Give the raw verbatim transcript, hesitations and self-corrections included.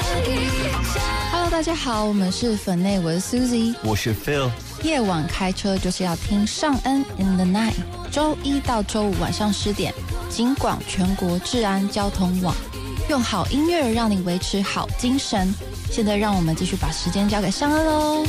Hello， 大家好，我们是粉内，我是 Suzy， 我是 Phil。 夜晚开车就是要听尚恩 in the night， 周一到周五晚上十点，警广全国治安交通网，用好音乐让你维持好精神。现在让我们继续把时间交给尚恩喽。